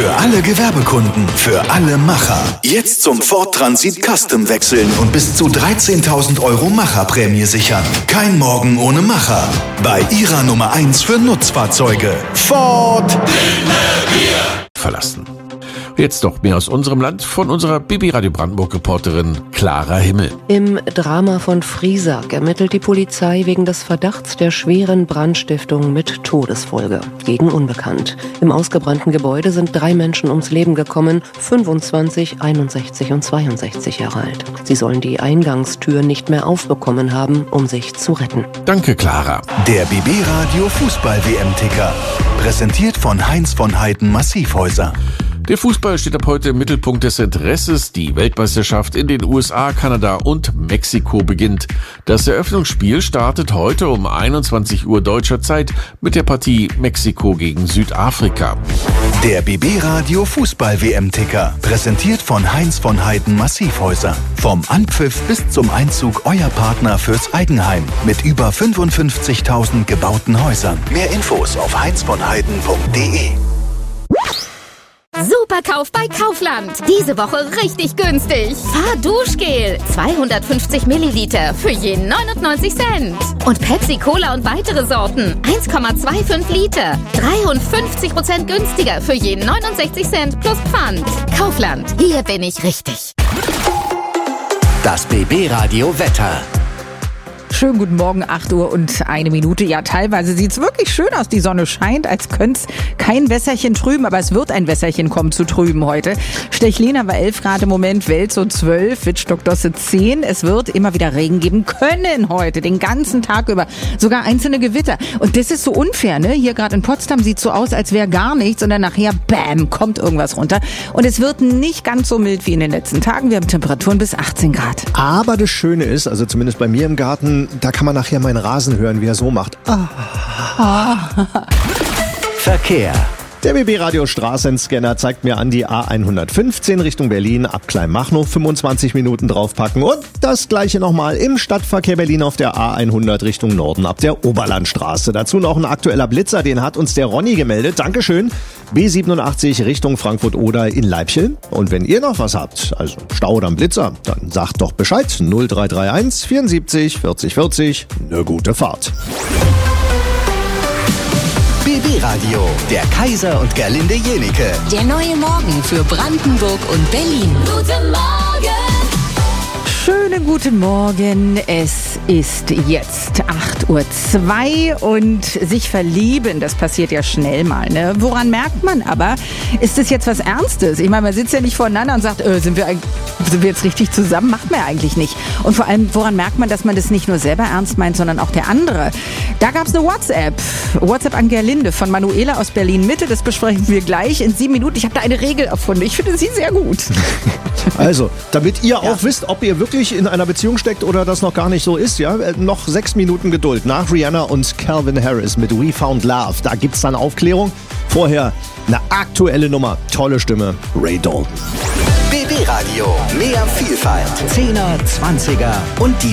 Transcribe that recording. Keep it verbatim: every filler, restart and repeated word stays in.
Für alle Gewerbekunden, für alle Macher. Jetzt zum Ford Transit Custom wechseln und bis zu dreizehntausend Euro Macherprämie sichern. Kein Morgen ohne Macher. Bei Ihrer Nummer eins für Nutzfahrzeuge. Ford verlassen. Jetzt noch mehr aus unserem Land von unserer B B Radio Brandenburg-Reporterin Clara Himmel. Im Drama von Friesack ermittelt die Polizei wegen des Verdachts der schweren Brandstiftung mit Todesfolge. Gegen Unbekannt. Im ausgebrannten Gebäude sind drei Menschen ums Leben gekommen, fünfundzwanzig, einundsechzig und zweiundsechzig Jahre alt. Sie sollen die Eingangstür nicht mehr aufbekommen haben, um sich zu retten. Danke, Clara. Der B B Radio Fußball-W M-Ticker. Präsentiert von Heinz von Heiden Massivhäuser. Der Fußball steht ab heute im Mittelpunkt des Interesses. Die Weltmeisterschaft in den U S A, Kanada und Mexiko beginnt. Das Eröffnungsspiel startet heute um einundzwanzig Uhr deutscher Zeit mit der Partie Mexiko gegen Südafrika. Der B B Radio Fußball-W M-Ticker. Präsentiert von Heinz von Heiden Massivhäuser. Vom Anpfiff bis zum Einzug euer Partner fürs Eigenheim. Mit über fünfundfünfzigtausend gebauten Häusern. Mehr Infos auf heinz von heiden punkt de. Superkauf bei Kaufland. Diese Woche richtig günstig. Fahrduschgel. zweihundertfünfzig Milliliter für je neunundneunzig Cent. Und Pepsi Cola und weitere Sorten. eins Komma fünfundzwanzig Liter. dreiundfünfzig Prozent günstiger für je neunundsechzig Cent plus Pfand. Kaufland. Hier bin ich richtig. Das B B Radio Wetter. Schönen guten Morgen, acht Uhr und eine Minute. Ja, teilweise sieht es wirklich schön aus. Die Sonne scheint, als könnte es kein Wässerchen trüben, aber es wird ein Wässerchen kommen zu trüben heute. Stechlin war elf Grad im Moment, Welzow zwölf, Wittstock-Dosse zehn. Es wird immer wieder Regen geben können heute, den ganzen Tag über. Sogar einzelne Gewitter. Und das ist so unfair, ne? Hier gerade in Potsdam sieht es so aus, als wäre gar nichts und dann nachher, bam, kommt irgendwas runter. Und es wird nicht ganz so mild wie in den letzten Tagen. Wir haben Temperaturen bis achtzehn Grad. Aber das Schöne ist, also zumindest bei mir im Garten, da kann man nachher meinen Rasen hören, wie er so macht. Ah. Ah. Verkehr. Der B B Radio Straßenscanner zeigt mir an, die A hundertfünfzehn Richtung Berlin ab Kleinmachnow fünfundzwanzig Minuten draufpacken. Und das gleiche nochmal im Stadtverkehr Berlin auf der A hundert Richtung Norden ab der Oberlandstraße. Dazu noch ein aktueller Blitzer, den hat uns der Ronny gemeldet. Dankeschön. B siebenundachtzig Richtung Frankfurt-Oder in Leipzig. Und wenn ihr noch was habt, also Stau oder ein Blitzer, dann sagt doch Bescheid. null drei drei eins vierundsiebzig vierzig vierzig. Eine gute Fahrt. B B Radio, der Kaiser und Gerlinde Jenike. Der neue Morgen für Brandenburg und Berlin. Guten Morgen! Schönen guten Morgen. Es ist jetzt acht Uhr zwei und sich verlieben, das passiert ja schnell mal. Ne? Woran merkt man aber? Ist es jetzt was Ernstes? Ich meine, man sitzt ja nicht voneinander und sagt, äh, sind wir, sind wir jetzt richtig zusammen? Macht man ja eigentlich nicht. Und vor allem, woran merkt man, dass man das nicht nur selber ernst meint, sondern auch der andere? Da gab es eine WhatsApp. WhatsApp an Gerlinde von Manuela aus Berlin-Mitte. Das besprechen wir gleich in sieben Minuten. Ich habe da eine Regel erfunden. Ich finde sie sehr gut. Also, damit ihr Ja. auch wisst, ob ihr wirklich in einer Beziehung steckt oder das noch gar nicht so ist, ja, noch sechs Minuten Geduld. Nach Rihanna und Calvin Harris mit We Found Love. Da gibt's dann Aufklärung. Vorher eine aktuelle Nummer. Tolle Stimme. Ray Dalton. B B Radio, mehr Vielfalt. Zehner, Zwanziger und die